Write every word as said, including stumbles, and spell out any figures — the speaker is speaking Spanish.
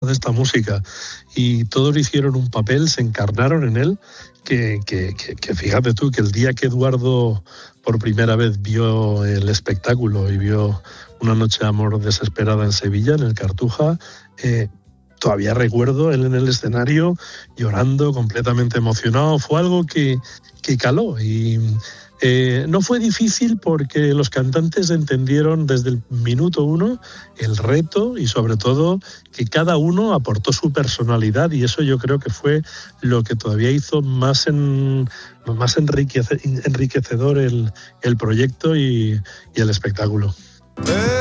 de esta música, y todos hicieron un papel, se encarnaron en él, que, que, que, que fíjate tú, que el día que Eduardo por primera vez vio el espectáculo y vio Una noche de amor desesperada en Sevilla, en el Cartuja, eh, todavía recuerdo él en el escenario llorando, completamente emocionado. Fue algo que, que caló, y eh, no fue difícil porque los cantantes entendieron desde el minuto uno el reto, y sobre todo que cada uno aportó su personalidad, y eso yo creo que fue lo que todavía hizo más, en, más enriquece, enriquecedor el, el proyecto y, y el espectáculo.